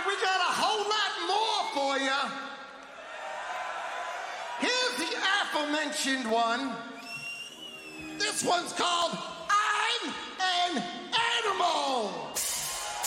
right, we got a whole lot more for you. Here's the aforementioned one. This one's called I'm an Animal.